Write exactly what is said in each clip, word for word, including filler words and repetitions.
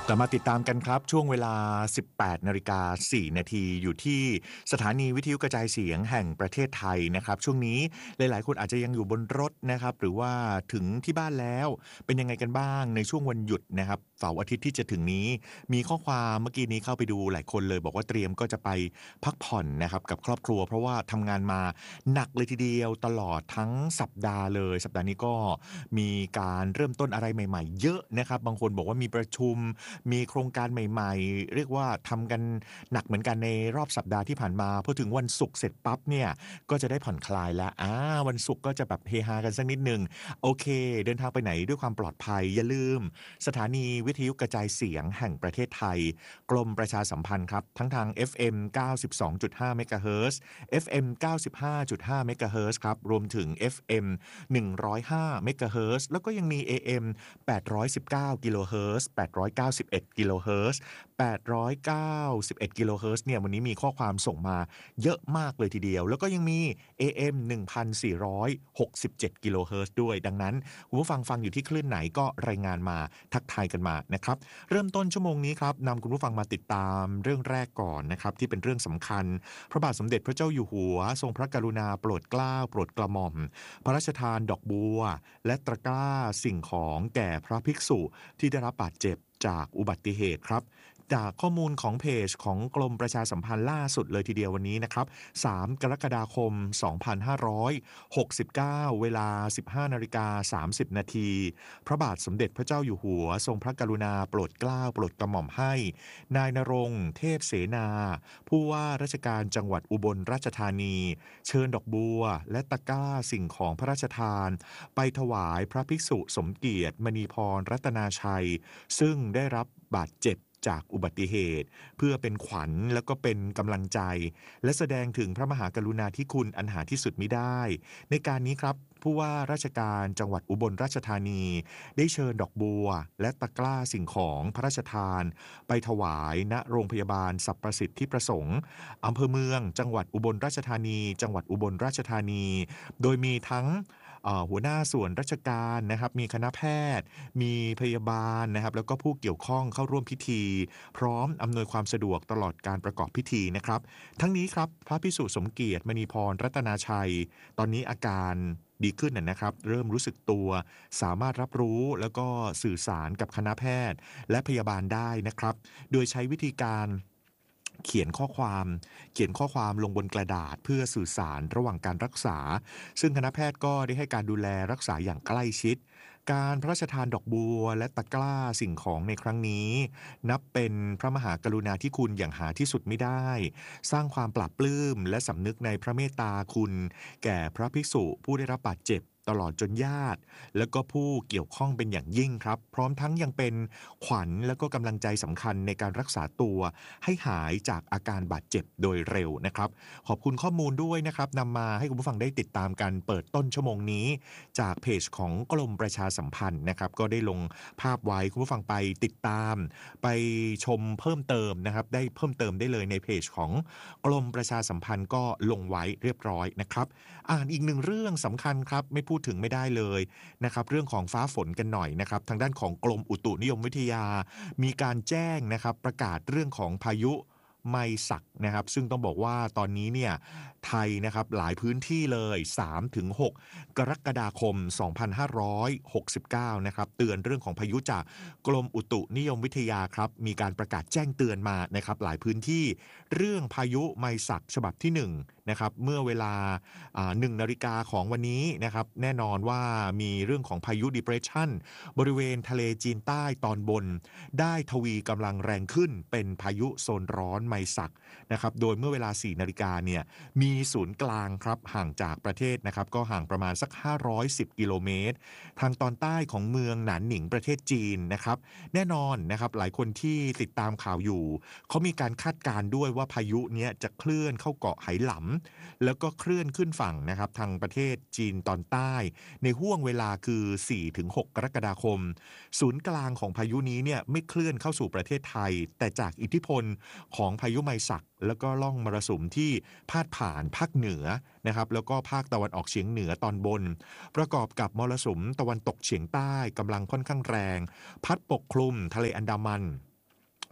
กลับมาติดตามกันครับช่วงเวลา สิบแปดนาฬิกาสี่นาทีอยู่ที่สถานีวิทยุกระจายเสียงแห่งประเทศไทยนะครับช่วงนี้หลายๆคนอาจจะยังอยู่บนรถนะครับหรือว่าถึงที่บ้านแล้วเป็นยังไงกันบ้างในช่วงวันหยุดนะครับเสาร์อาทิตย์ที่จะถึงนี้มีข้อความเมื่อกี้นี้เข้าไปดูหลายคนเลยบอกว่าเตรียมก็จะไปพักผ่อนนะครับกับครอบครัวเพราะว่าทำงานมาหนักเลยทีเดียวตลอดทั้งสัปดาห์เลยสัปดาห์นี้ก็มีการเริ่มต้นอะไรใหม่ๆเยอะนะครับบางคนบอกว่ามีประชุมมีโครงการใหม่ๆเรียกว่าทำกันหนักเหมือนกันในรอบสัปดาห์ที่ผ่านมาพอถึงวันศุกร์เสร็จปั๊บเนี่ยก็จะได้ผ่อนคลายแล้วอ่าวันศุกร์ก็จะแบบเฮฮากันสักนิดนึงโอเคเดินทางไปไหนด้วยความปลอดภัยอย่าลืมสถานีวิทยุกระจายเสียงแห่งประเทศไทยกรมประชาสัมพันธ์ครับทั้งทาง เอฟ เอ็ม เก้าสิบสองจุดห้า เมกะเฮิรตซ์ เอฟ เอ็ม เก้าสิบห้าจุดห้า เมกะเฮิรตซ์ครับรวมถึง เอฟ เอ็ม หนึ่งร้อยห้า เมกะเฮิรตซ์แล้วก็ยังมี เอ เอ็ม แปดร้อยสิบเก้า กิโลเฮิรตซ์ แปดร้อยเก้าสิบเอ็ด กิโลเฮิรตซ์ แปดร้อยเก้าสิบเอ็ด กิโลเฮิรตซ์เนี่ยวันนี้มีข้อความส่งมาเยอะมากเลยทีเดียวแล้วก็ยังมี เอ เอ็ม หนึ่งพันสี่ร้อยหกสิบเจ็ด กิโลเฮิรตซ์ด้วยดังนั้นคุณผู้ฟังฟังอยู่ที่คลื่นไหนก็รายงานมาทักทายกันมานะครับเริ่มต้นชั่วโมงนี้ครับนำคุณผู้ฟังมาติดตามเรื่องแรกก่อนนะครับที่เป็นเรื่องสำคัญพระบาทสมเด็จพระเจ้าอยู่หัวทรงพระกรุณาโปรดเกล้าโปรดกระหม่อมพระราชทานดอกบัวและตะกร้าสิ่งของแก่พระภิกษุที่ได้รับบาดเจ็บจากอุบัติเหตุครับจากข้อมูลของเพจของกรมประชาสัมพันธ์ล่าสุดเลยทีเดียววันนี้นะครับสามกรกฎาคมสองพันห้าร้อยหกสิบเก้าเวลา สิบห้านาฬิกาสามสิบนาทีพระบาทสมเด็จพระเจ้าอยู่หัวทรงพระกรุณาโปรดเกล้าโปรดกระหม่อมให้นายณรงค์เทพเสนาผู้ว่าราชการจังหวัดอุบลราชธานีเชิญดอกบัวและตะกร้าสิ่งของพระราชทานไปถวายพระภิกษุสมเกียรติมณีพรรัตนาชัยซึ่งได้รับบาดเจ็บจากอุบัติเหตุเพื่อเป็นขวัญและก็เป็นกำลังใจและแสดงถึงพระมหากรุณาธิคุณอันหาที่สุดมิได้ในการนี้ครับผู้ว่าราชการจังหวัดอุบลราชธานีได้เชิญดอกบัวและตะกร้าสิ่งของพระราชทานไปถวายณโรงพยาบาลสรรพสิทธิประสงค์อำเภอเมืองจังหวัดอุบลราชธานีจังหวัดอุบลราชธานีโดยมีทั้งหัวหน้าส่วนราชการนะครับมีคณะแพทย์มีพยาบาลนะครับแล้วก็ผู้เกี่ยวข้องเข้าร่วมพิธีพร้อมอำนวยความสะดวกตลอดการประกอบพิธีนะครับทั้งนี้ครับพระภิกษุสมเกียรติมณีพรรัตนาชัยตอนนี้อาการดีขึ้นนะครับเริ่มรู้สึกตัวสามารถรับรู้แล้วก็สื่อสารกับคณะแพทย์และพยาบาลได้นะครับโดยใช้วิธีการเขียนข้อความเขียนข้อความลงบนกระดาษเพื่อสื่อสารระหว่างการรักษาซึ่งคณะแพทย์ก็ได้ให้การดูแลรักษาอย่างใกล้ชิดการพระราชทานดอกบัวและตะกร้าสิ่งของในครั้งนี้นับเป็นพระมหากรุณาธิคุณอย่างหาที่สุดไม่ได้สร้างความปลาบปลื้มและสำนึกในพระเมตตาคุณแก่พระภิกษุผู้ได้รับบาดเจ็บตลอดจนญาติและก็ผู้เกี่ยวข้องเป็นอย่างยิ่งครับพร้อมทั้งยังเป็นขวัญและก็กำลังใจสำคัญในการรักษาตัวให้หายจากอาการบาดเจ็บโดยเร็วนะครับขอบคุณข้อมูลด้วยนะครับนำมาให้คุณผู้ฟังได้ติดตามกันเปิดต้นชั่วโมงนี้จากเพจของกรมประชาสัมพันธ์นะครับก็ได้ลงภาพไว้คุณผู้ฟังไปติดตามไปชมเพิ่มเติมนะครับได้เพิ่มเติมได้เลยในเพจของกรมประชาสัมพันธ์ก็ลงไว้เรียบร้อยนะครับอ่านอีกหนึ่งเรื่องสำคัญครับไม่พูดถึงไม่ได้เลยนะครับเรื่องของฟ้าฝนกันหน่อยนะครับทางด้านของกรมอุตุนิยมวิทยามีการแจ้งนะครับประกาศเรื่องของพายุไมศักนะครับซึ่งต้องบอกว่าตอนนี้เนี่ยไทยนะครับหลายพื้นที่เลย สามถึงหก กรกฎาคมสองพันห้าร้อยหกสิบเก้านะครับเตือนเรื่องของพายุจากกรมอุตุนิยมวิทยาครับมีการประกาศแจ้งเตือนมานะครับหลายพื้นที่เรื่องพายุไมศักฉบับที่หนึ่งนะครับเมื่อเวลาหนึ่งนาฬิกาของวันนี้นะครับแน่นอนว่ามีเรื่องของพายุ depression บริเวณทะเลจีนใต้ตอนบนได้ทวีกำลังแรงขึ้นเป็นพายุโซนร้อนไมศักนะครับโดยเมื่อเวลาสี่นาฬิกาเนี่ยมีศูนย์กลางครับห่างจากประเทศนะครับก็ห่างประมาณสักห้าร้อยสิบกิโลเมตรทางตอนใต้ของเมืองหนานหนิงประเทศจีนนะครับแน่นอนนะครับหลายคนที่ติดตามข่าวอยู่เขามีการคาดการณ์ด้วยว่าพายุเนี้ยจะเคลื่อนเข้าเกาะไหหลำแล้วก็เคลื่อนขึ้นฝั่งนะครับทางประเทศจีนตอนใต้ในห้วงเวลาคือ สี่ถึงหก กรกฎาคมศูนย์กลางของพายุนี้เนี่ยไม่เคลื่อนเข้าสู่ประเทศไทยแต่จากอิทธิพลของพายุไมศักแล้วก็ล่องมรสุมที่พาดผ่านภาคเหนือนะครับแล้วก็ภาคตะวันออกเฉียงเหนือตอนบนประกอบกับมรสุมตะวันตกเฉียงใต้กำลังค่อนข้างแรงพัดปกคลุมทะเลอันดามัน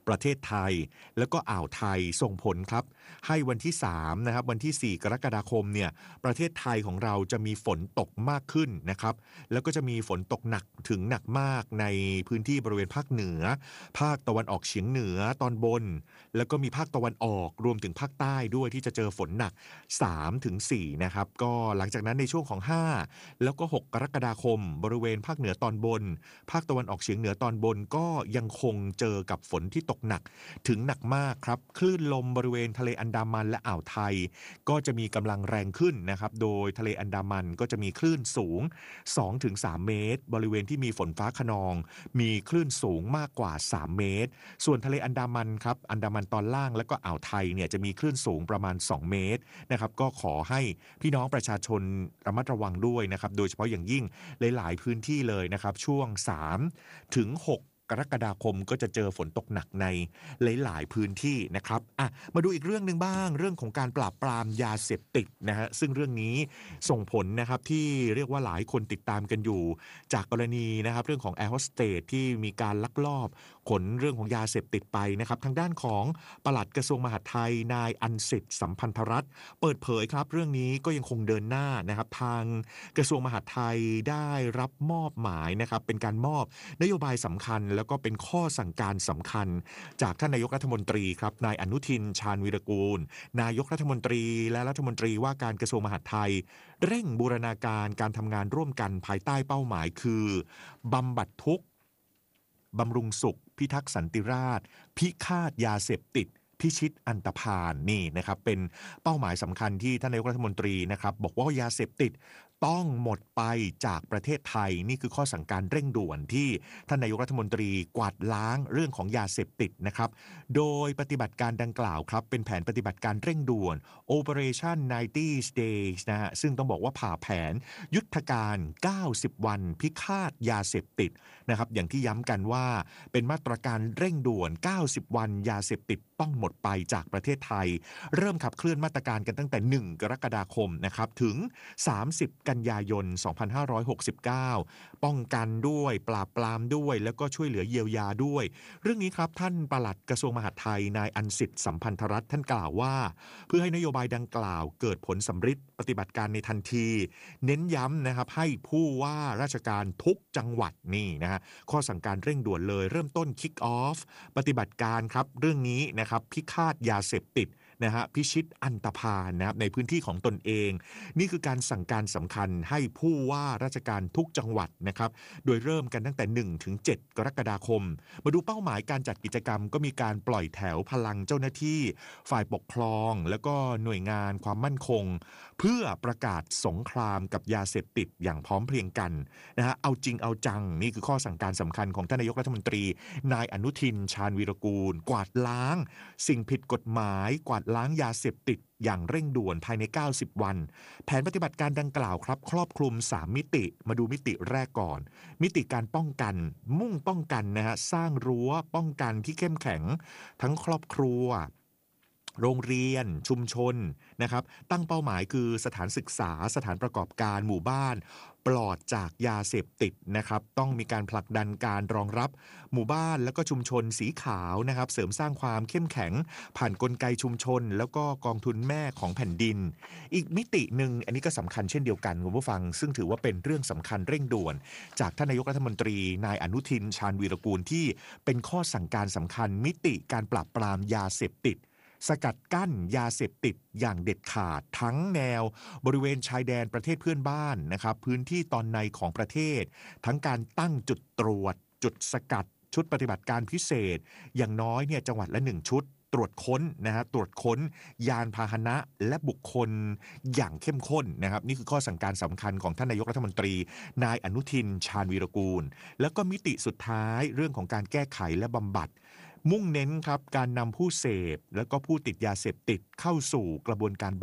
ประเทศไทยแล้วก็อ่าวไทยส่งผลครับให้วันที่สามนะครับวันที่สี่กรกฎาคมเนี่ยประเทศไทยของเราจะมีฝนตกมากขึ้นนะครับแล้วก็จะมีฝนตกหนักถึงหนักมากในพื้นที่บริเวณภาคเหนือภาคตะวันออกเฉียงเหนือตอนบนแล้วก็มีภาคตะวันออกรวมถึงภาคใต้ด้วยที่จะเจอฝนหนักสามถึงสี่นะครับก็หลังจากนั้นในช่วงของห้าแล้วก็หกกรกฎาคมบริเวณภาคเหนือตอนบนภาคตะวันออกเฉียงเหนือตอนบนก็ยังคงเจอกับฝนที่ตกหนักถึงหนักมากครับคลื่นลมบริเวณทะเลอันดามันและอ่าวไทยก็จะมีกำลังแรงขึ้นนะครับโดยทะเลอันดามันก็จะมีคลื่นสูง สองถึงสาม เมตรบริเวณที่มีฝนฟ้าคะนองมีคลื่นสูงมากกว่าสามเมตรส่วนทะเลอันดามันครับอันดามันตอนล่างและก็อ่าวไทยเนี่ยจะมีคลื่นสูงประมาณสองเมตรนะครับก็ขอให้พี่น้องประชาชนระมัดระวังด้วยนะครับโดยเฉพาะอย่างยิ่งหลายๆพื้นที่เลยนะครับช่วงสามถึงหกกรกฎาคมก็จะเจอฝนตกหนักในหลายๆพื้นที่นะครับอ่ะมาดูอีกเรื่องนึงบ้างเรื่องของการปราบปรามยาเสพติดนะฮะซึ่งเรื่องนี้ส่งผลนะครับที่เรียกว่าหลายคนติดตามกันอยู่จากกรณีนะครับเรื่องของแอร์โฮสเตสที่มีการลักลอบขนเรื่องของยาเสพติดไปนะครับทางด้านของปลัดกระทรวงมหาดไทยนายอันสิทธิ์สัมพันธรัตน์เปิดเผยครับเรื่องนี้ก็ยังคงเดินหน้านะครับทางกระทรวงมหาดไทยได้รับมอบหมายนะครับเป็นการมอบนโยบายสำคัญแล้วก็เป็นข้อสั่งการสำคัญจากท่านนายกรัฐมนตรีครับนายอนุทินชาญวีรกูลนายกรัฐมนตรีและรัฐมนตรีว่าการกระทรวงมหาดไทยเร่งบูรณาการการทำงานร่วมกันภายใต้เป้าหมายคือบำบัดทุกข์บำรุงสุขพิทักษ์สันติราษฎร์พิฆาตยาเสพติดพิชิตอันตพาลนี่นะครับเป็นเป้าหมายสำคัญที่ท่านนายกรัฐมนตรีนะครับบอกว่ายาเสพติดต้องหมดไปจากประเทศไทยนี่คือข้อสั่งการเร่งด่วนที่ท่านนายกรัฐมนตรีกวาดล้างเรื่องของยาเสพติดนะครับโดยปฏิบัติการดังกล่าวครับเป็นแผนปฏิบัติการเร่งด่วน Operation ไนน์ตี้ Days นะฮะซึ่งต้องบอกว่าผ่าแผนยุทธการเก้าสิบวันพิฆาตยาเสพติดนะครับอย่างที่ย้ำกันว่าเป็นมาตรการเร่งด่วนเก้าสิบวันยาเสพติดต้องหมดไปจากประเทศไทยเริ่มขับเคลื่อนมาตรการกันตั้งแต่หนึ่งกรกฎาคมนะครับถึงสามสิบกันยายนสองพันห้าร้อยหกสิบเก้าป้องกันด้วยปราบปรามด้วยแล้วก็ช่วยเหลือเยียวยาด้วยเรื่องนี้ครับท่านปลัดกระทรวงมหาดไทยนายอันสิทธิ์สัมพันธรัตน์ท่านกล่าวว่าเพื่อให้นโยบายดังกล่าวเกิดผลสำฤทธิ์ปฏิบัติการในทันทีเน้นย้ำนะครับให้ผู้ว่าราชการทุกจังหวัดนี่นะฮะข้อสั่งการเร่งด่วนเลยเริ่มต้น kick off ปฏิบัติการครับเรื่องนี้นะครับพิฆาตยาเสพติดนะฮะพิชิตอันตพาลนะครับในพื้นที่ของตนเองนี่คือการสั่งการสำคัญให้ผู้ว่าราชการทุกจังหวัดนะครับโดยเริ่มกันตั้งแต่หนึ่งถึงเจ็ดกรกฎาคมมาดูเป้าหมายการจัดกิจกรรมก็มีการปล่อยแถวพลังเจ้าหน้าที่ฝ่ายปกครองแล้วก็หน่วยงานความมั่นคงเพื่อประกาศสงครามกับยาเสพติดอย่างพร้อมเพรียงกันนะฮะเอาจริงเอาจังนี่คือข้อสั่งการสำคัญของท่านนายกรัฐมนตรีนายอนุทินชาญวีรกูลกวาดล้างสิ่งผิดกฎหมายกวาดล้างยาเสพติดอย่างเร่งด่วนภายในเก้าสิบวันแผนปฏิบัติการดังกล่าวครับครอบคลุมสามมิติมาดูมิติแรกก่อนมิติการป้องกันมุ่งป้องกันนะฮะสร้างรั้วป้องกันที่เข้มแข็งทั้งครอบครัวโรงเรียนชุมชนนะครับตั้งเป้าหมายคือสถานศึกษาสถานประกอบการหมู่บ้านปลอดจากยาเสพติดนะครับต้องมีการผลักดันการรองรับหมู่บ้านแล้วก็ชุมชนสีขาวนะครับเสริมสร้างความเข้มแข็งผ่านกลไกชุมชนแล้วก็กองทุนแม่ของแผ่นดินอีกมิติหนึ่งอันนี้ก็สำคัญเช่นเดียวกันคุณผู้ฟังซึ่งถือว่าเป็นเรื่องสำคัญเร่งด่วนจากท่านนายกรัฐมนตรีนายอนุทินชาญวีรกูลที่เป็นข้อสั่งการสำคัญมิติการปราบปรามยาเสพติดสกัดกั้นยาเสพติดอย่างเด็ดขาดทั้งแนวบริเวณชายแดนประเทศเพื่อนบ้านนะครับพื้นที่ตอนในของประเทศทั้งการตั้งจุดตรวจจุดสกัดชุดปฏิบัติการพิเศษอย่างน้อยเนี่ยจังหวัดละหนึ่งชุดตรวจค้นนะฮะตรวจค้นยานพาหนะและบุคคลอย่างเข้มข้นนะครับนี่คือข้อสั่งการสำคัญของท่านนายกรัฐมนตรีนายอนุทินชาญวีรกูลแล้วก็มิติสุดท้ายเรื่องของการแก้ไขและบำบัดมุ่งเน้นครับการนำผู้เสพแล้วก็ผู้ติดยาเสพติดเข้าสู่กระบวนการบำบัด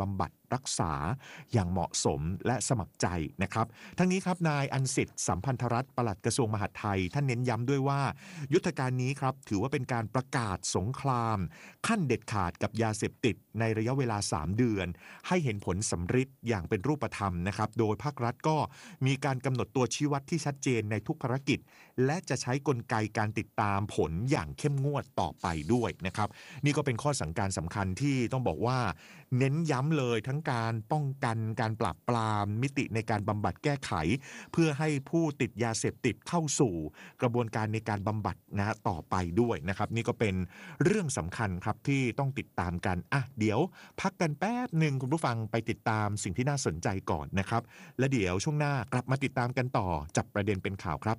รักษาอย่างเหมาะสมและสมัครใจนะครับทั้งนี้ครับนายอันสิทธิ์สัมพันธรัตน์ปลัดกระทรวงมหาดไทยท่านเน้นย้ำด้วยว่ายุทธการนี้ครับถือว่าเป็นการประกาศสงครามขั้นเด็ดขาดกับยาเสพติดในระยะเวลาสามเดือนให้เห็นผลสำฤทธิ์อย่างเป็นรูปธรรมนะครับโดยภาครัฐก็มีการกำหนดตัวชี้วัดที่ชัดเจนในทุกภารกิจและจะใช้กลไกการติดตามผลอย่างเข้มงวดต่อไปด้วยนะครับนี่ก็เป็นข้อสังการสำคัญที่ต้องบอกว่าเน้นย้ำเลยทั้งการป้องกันการปราบปรามมิติในการบำบัดแก้ไขเพื่อให้ผู้ติดยาเสพติดเข้าสู่กระบวนการในการบำบัดนะต่อไปด้วยนะครับนี่ก็เป็นเรื่องสำคัญครับที่ต้องติดตามกันอ่ะเดี๋ยวพักกันแป๊บหนึ่งคุณผู้ฟังไปติดตามสิ่งที่น่าสนใจก่อนนะครับและเดี๋ยวช่วงหน้ากลับมาติดตามกันต่อจับประเด็นเป็นข่าวครับ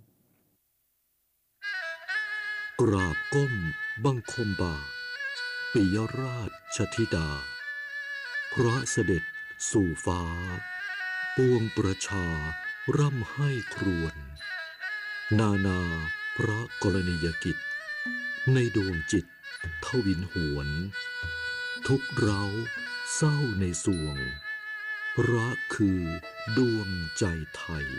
กราบก้มบังคมบาทปิยราชธิดาพระเสด็จสู่ฟ้าปวงประชาร่ำไห้ครวญนานาพระกรณียกิจในดวงจิตทวินหวนทุกเร้าเศร้าในสวงพระคือดวงใจไทย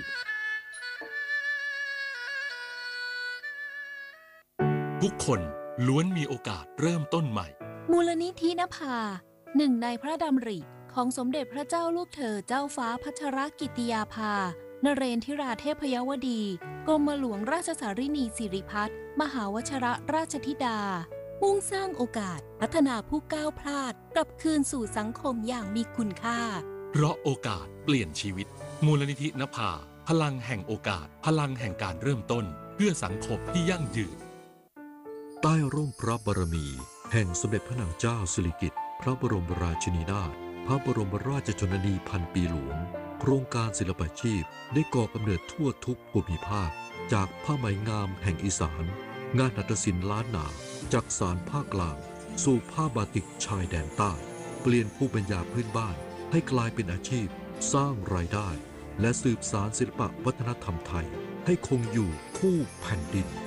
ทุกคนล้วนมีโอกาสเริ่มต้นใหม่มูลนิธินภาหนึ่งในพระดำริของสมเด็จพระเจ้าลูกเธอเจ้าฟ้าพัชรกิติยาภานเรนทิราเทพยวดีกรมหลวงราชสารินีสิริพัฒน์มหาวชรราชธิดามุ่งสร้างโอกาสพัฒนาผู้ก้าวพลาดกลับคืนสู่สังคมอย่างมีคุณค่าเพราะโอกาสเปลี่ยนชีวิตมูลนิธินภาพลังแห่งโอกาสพลังแห่งการเริ่มต้นเพื่อสังคมที่ยั่งยืนใต้ร่มพระบารมีแห่งสมเด็จพระนางเจ้าสิริกิติ์พระบรมราชินีนาถพระบรมราชชนนีพันปีหลวงโครงการศิลปาชีพได้ก่อกำเนิดทั่วทุกภูมิภาคจากผ้าไหมงามแห่งอีสานงานหัตถศิลป์ล้านนาจากสารภาคกลางสู่ผ้าบาติกชายแดนใต้เปลี่ยนภูมิปัญญาพื้นบ้านให้กลายเป็นอาชีพสร้างรายได้และสืบสานศิลปวัฒนธรรมไทยให้คงอยู่คู่แผ่นดิน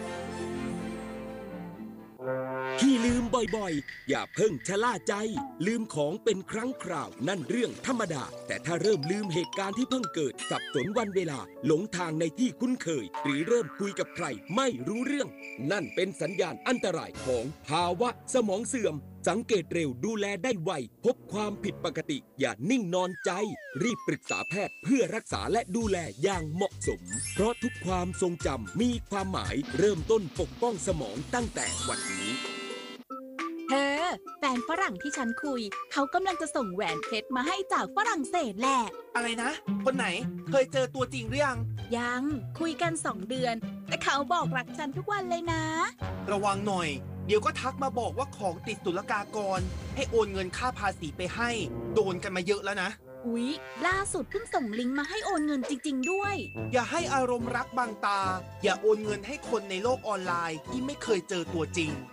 ที่ลืมบ่อยๆอย่าเพิ่งชะล่าใจลืมของเป็นครั้งคราวนั่นเรื่องธรรมดาแต่ถ้าเริ่มลืมเหตุการณ์ที่เพิ่งเกิดสับสนวันเวลาหลงทางในที่คุ้นเคยหรือเริ่มคุยกับใครไม่รู้เรื่องนั่นเป็นสัญญาณอันตรายของภาวะสมองเสื่อมสังเกตเร็วดูแลได้ไวพบความผิดปกติอย่านิ่งนอนใจรีบปรึกษาแพทย์เพื่อรักษาและดูแลอย่างเหมาะสมเพราะทุกความทรงจำมีความหมายเริ่มต้นปกป้องสมองตั้งแต่วันนี้เธอแฟนฝรั่งที่ฉันคุยเขากำลังจะส่งแหวนเพชรมาให้จากฝรั่งเศสแหละอะไรนะคนไหนเคยเจอตัวจริงหรือยังยังคุยกันสองเดือนแต่เขาบอกรักฉันทุกวันเลยนะระวังหน่อยเดี๋ยวก็ทักมาบอกว่าของติดศุลกากรให้โอนเงินค่าภาษีไปให้โดนกันมาเยอะแล้วนะอุ๊ยล่าสุดเพิ่งส่งลิงก์มาให้โอนเงินจริงๆด้วยอย่าให้อารมณ์รักบังตาอย่าโอนเงินให้คนในโลกออนไลน์ที่ไม่เคยเจอตัวจริง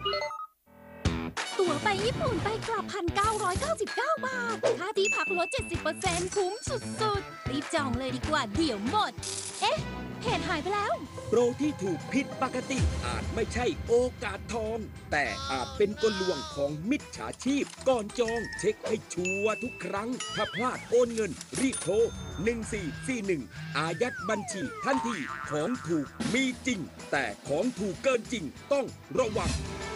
ตั๋วไปญี่ปุ่นไปกลับ หนึ่งพันเก้าร้อยเก้าสิบเก้า บาทค่าที่พักลด เจ็ดสิบเปอร์เซ็นต์ คุ้มสุดๆรีบจองเลยดีกว่าเดี๋ยวหมดเอ๊ะเพจหายไปแล้วโปรที่ถูกผิดปกติอาจไม่ใช่โอกาสทองแต่อาจเป็นกลลวงของมิจฉาชีพก่อนจองเช็คให้ชัวร์ทุกครั้งถ้าพลาดโอนเงินรีบโทรหนึ่งสี่สี่หนึ่งอายัดบัญชีทันทีของถูกมีจริงแต่ของถูกเกินจริงต้องระวัง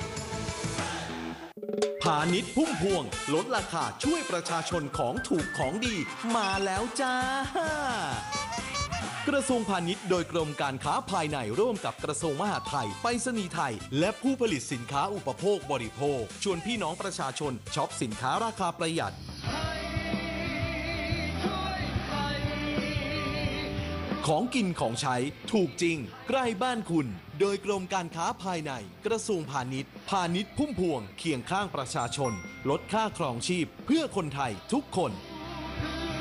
พาณิชย์พุ่มพวงลดราคาช่วยประชาชนของถูกของดีมาแล้วจ้ากระทรวงพาณิชย์โดยกรมการค้าภายในร่วมกับกระทรวงมหาดไทยไปรษณีย์ไทยและผู้ผลิตสินค้าอุปโภคบริโภคชวนพี่น้องประชาชนช็อปสินค้าราคาประหยัดของกินของใช้ถูกจริงใกล้บ้านคุณโดยกรมการค้าภายในกระทรวงพาณิชย์พาณิชย์พุ่มพวงเคียงข้างประชาชนลดค่าครองชีพเพื่อคนไทยทุกคน